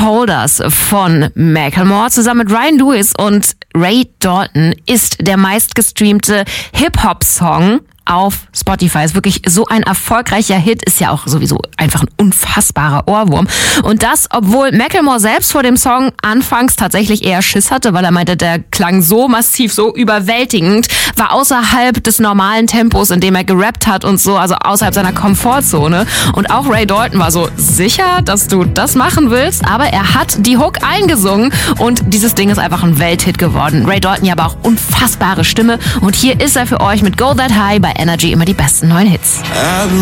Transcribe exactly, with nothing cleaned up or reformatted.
Holders von Macklemore zusammen mit Ryan Lewis und Ray Dalton ist der meistgestreamte Hip-Hop-Song auf Spotify. Ist wirklich so ein erfolgreicher Hit, ist ja auch sowieso einfach ein unfassbarer Ohrwurm. Und das, obwohl Macklemore selbst vor dem Song anfangs tatsächlich eher Schiss hatte, weil er meinte, der klang so massiv, so überwältigend, war außerhalb des normalen Tempos, in dem er gerappt hat und so, also außerhalb seiner Komfortzone. Und auch Ray Dalton war so, sicher, dass du das machen willst? Aber er hat die Hook eingesungen und dieses Ding ist einfach ein Welthit geworden. Ray Dalton ja aber auch unfassbare Stimme und hier ist er für euch mit Go That High bei Energy immer die besten neuen Hits.